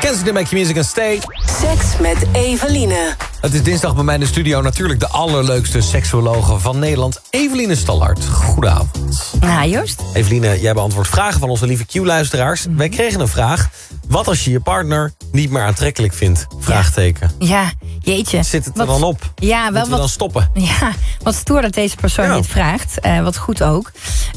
Kensington met Q-Music en Stay. Seks met Eveline. Het is dinsdag bij mij in de studio natuurlijk de allerleukste seksuologe van Nederland, Eveline Stallard. Goedenavond. Nou, Joost. Eveline, jij beantwoordt vragen van onze lieve Q-luisteraars. Wij kregen een vraag. Wat als je je partner niet meer aantrekkelijk vindt? Vraagteken. Ja, jeetje. Zit het er dan op? Ja, wel Moeten we dan stoppen? Ja, wat stoer dat deze persoon dit vraagt. Wat goed ook.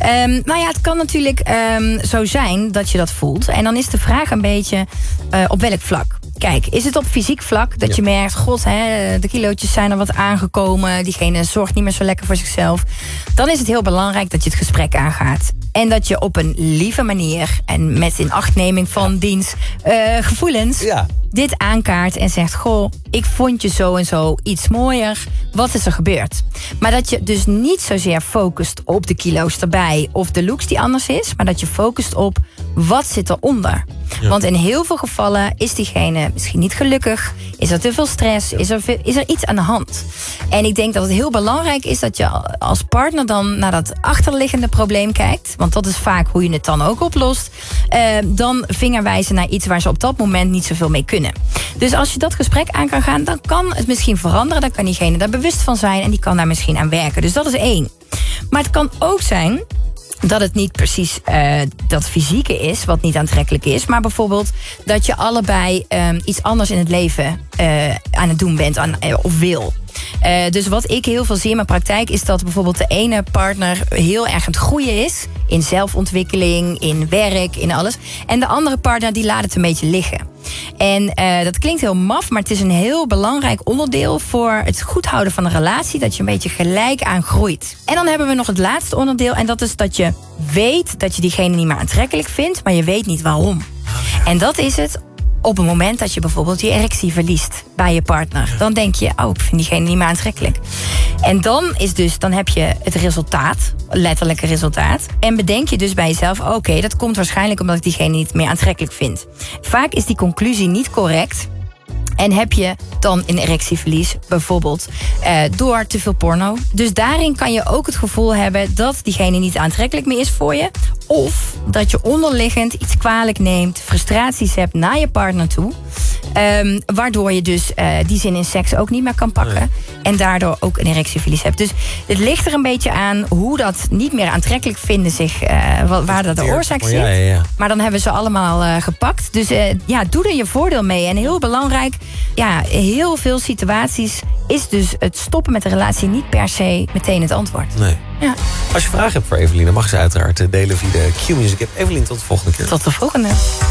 Nou ja, het kan natuurlijk zo zijn dat je dat voelt. En dan is de vraag een beetje op welk vlak. Kijk, is het op fysiek vlak dat je merkt... god, de kilootjes zijn er wat aangekomen... diegene zorgt niet meer zo lekker voor zichzelf... dan is het heel belangrijk dat je het gesprek aangaat. En dat je op een lieve manier... en met inachtneming van diens gevoelens... dit aankaart en zegt... goh, ik vond je zo en zo iets mooier. Wat is er gebeurd? Maar dat je dus niet zozeer focust op de kilo's erbij... of de looks die anders is... maar dat je focust op wat zit eronder. Ja. Want in heel veel gevallen is diegene misschien niet gelukkig... is er te veel stress, is er iets aan de hand. En ik denk dat het heel belangrijk is... dat je als partner dan naar dat achterliggende probleem kijkt... want dat is vaak hoe je het dan ook oplost... dan vingerwijzen naar iets waar ze op dat moment niet zoveel mee kunnen. Dus als je dat gesprek aan kan gaan... dan kan het misschien veranderen, dan kan diegene daar bewust van zijn... en die kan daar misschien aan werken. Dus dat is 1. Maar het kan ook zijn... dat het niet precies dat fysieke is, wat niet aantrekkelijk is... maar bijvoorbeeld dat je allebei iets anders in het leven aan het doen bent of wil. Dus wat ik heel veel zie in mijn praktijk... is dat bijvoorbeeld de ene partner heel erg aan het groeien is... in zelfontwikkeling, in werk, in alles. En de andere partner die laat het een beetje liggen. En dat klinkt heel maf, maar het is een heel belangrijk onderdeel... voor het goed houden van een relatie, dat je een beetje gelijk aan groeit. En dan hebben we nog het laatste onderdeel... en dat is dat je weet dat je diegene niet meer aantrekkelijk vindt... maar je weet niet waarom. En dat is het... op het moment dat je bijvoorbeeld je erectie verliest bij je partner. Dan denk je, oh, ik vind diegene niet meer aantrekkelijk. En dan heb je het resultaat, letterlijke resultaat. En bedenk je dus bij jezelf, oké, dat komt waarschijnlijk omdat ik diegene niet meer aantrekkelijk vind. Vaak is die conclusie niet correct. En heb je dan een erectieverlies, bijvoorbeeld door te veel porno. Dus daarin kan je ook het gevoel hebben dat diegene niet aantrekkelijk meer is voor je. Of dat je onderliggend iets kwalijk neemt, frustraties hebt naar je partner toe. Waardoor je dus die zin in seks ook niet meer kan pakken. Nee. En daardoor ook een erectieverlies hebt. Dus het ligt er een beetje aan hoe dat niet meer aantrekkelijk vinden zich... waar dat de oorzaak zit. Ja. Maar dan hebben ze allemaal gepakt. Dus doe er je voordeel mee. En heel belangrijk, heel veel situaties... is dus het stoppen met de relatie niet per se meteen het antwoord. Nee. Ja. Als je vragen hebt voor Eveline, mag je ze uiteraard delen via de Q-Music app. Eveline, tot de volgende keer. Tot de volgende.